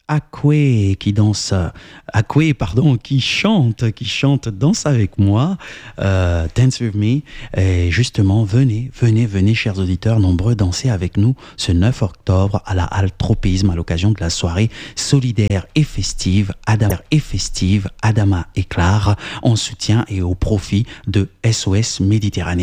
Akwe qui danse, Akwe pardon, qui chante Danse avec moi, Dance with me. Et justement, venez, chers auditeurs, nombreux, danser avec nous ce 9 octobre à la Halle Tropisme à l'occasion de la soirée solidaire et festive, Adama et Clara, en soutien et au profit de SOS Méditerranée.